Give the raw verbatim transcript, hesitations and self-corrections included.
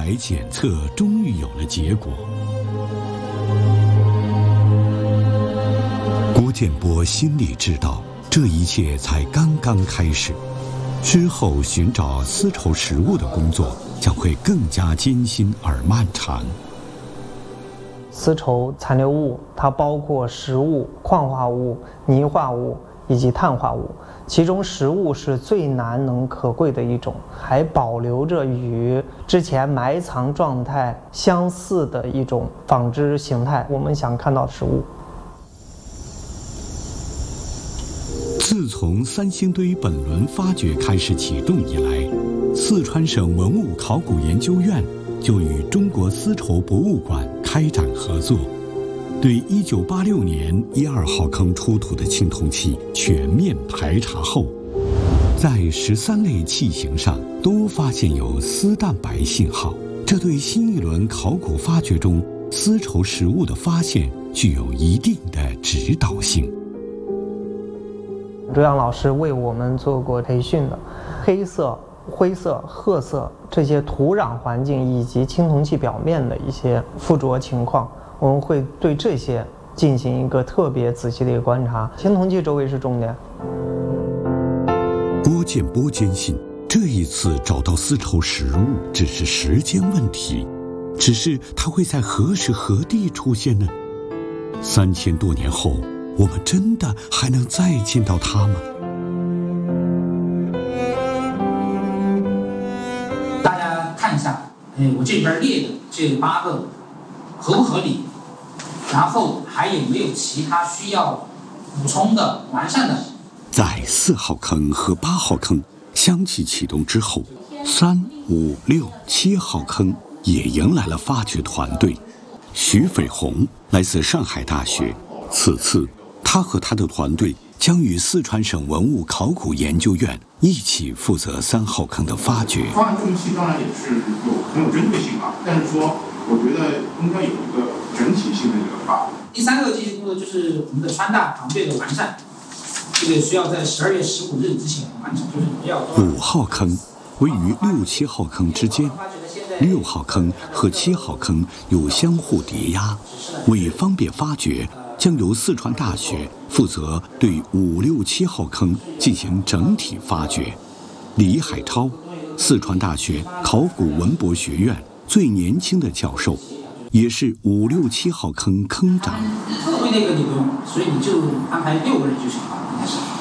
来检测终于有了结果。郭建波心里知道，这一切才刚刚开始，之后寻找丝绸实物的工作将会更加艰辛而漫长。 丝绸残留物它包括实物、矿化物、泥化物以及碳化物，其中实物是最难能可贵的一种，还保留着与之前埋藏状态相似的一种纺织形态，我们想看到实物。 自从三星堆本轮发掘开始启动以来，四川省文物考古研究院就与中国丝绸博物馆开展合作，对一九八六年一二号坑出土的青铜器全面排查后，在十三类器型上都发现有丝蛋白信号，这对新一轮考古发掘中丝绸实物的发现具有一定的指导性。 周阳老师为我们做过培训的，黑色、灰色、褐色这些土壤环境以及青铜器表面的一些附着情况，我们会对这些进行一个特别仔细的一个观察。青铜器周围是重点。 郭建波坚信，这一次找到丝绸实物只是时间问题，只是它会在何时何地出现呢？三千多年后，我们真的还能再见到它吗？ 大家看一下，哎，我这边列的这八个合不合理？然后还有没有其他需要补充的、完善的？ 在四号坑和八号坑相继启动之后，三、五、六、七号坑也迎来了发掘团队。徐飞鸿来自上海大学，此次他和他的团队将与四川省文物考古研究院一起负责三号坑的发掘。 方案重器当然也是有很有针对性啊，但是说我觉得应该有一个整体性的一个发展。 第三个技术工作就是我们的穿戴防备的完善，这个需要在十二月十五日之前完成，就是不要。 五号坑位于六七号坑之间，六号坑和七号坑有相互叠压，为方便发掘，将由四川大学负责对五六七号坑进行整体发掘。李海超，四川大学考古文博学院最年轻的教授，也是五六七号坑坑长。 特规那个你不用，所以你就安排六个人就行。